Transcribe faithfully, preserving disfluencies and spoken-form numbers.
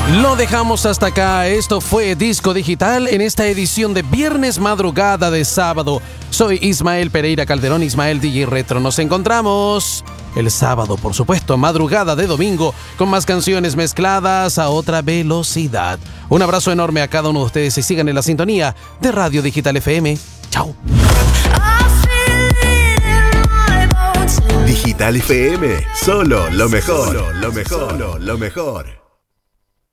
Lo dejamos hasta acá. Esto fue Disco Digital en esta edición de viernes madrugada de sábado. Soy Ismael Pereira Calderón, Ismael D J Retro. Nos encontramos el sábado, por supuesto, madrugada de domingo, con más canciones mezcladas a otra velocidad. Un abrazo enorme a cada uno de ustedes y sigan en la sintonía de Radio Digital F M. Chao. Digital F M, solo lo mejor, solo lo mejor, solo lo mejor.